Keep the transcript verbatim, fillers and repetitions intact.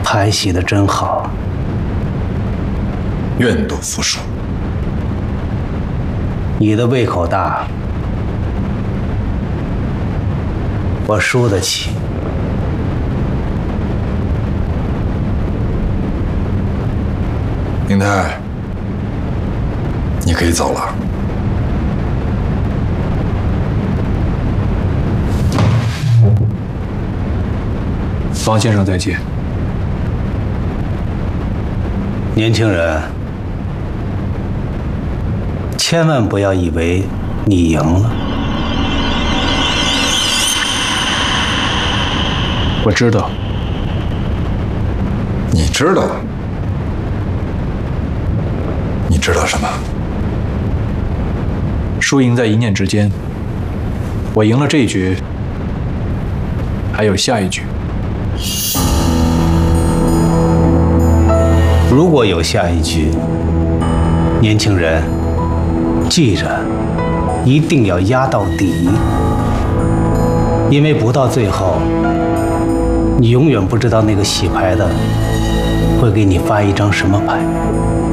牌洗得真好， 愿赌服输。 你的胃口大，我输得起。 宁泰，你可以走了。 方先生再见。 年轻人，千万不要以为你赢了。 我知道。 你知道？你知道什么？ 输赢在一念之间。我赢了这一局，还有下一局。 如果有下一局，年轻人，记着，一定要压到底，因为不到最后，你永远不知道那个洗牌的会给你发一张什么牌。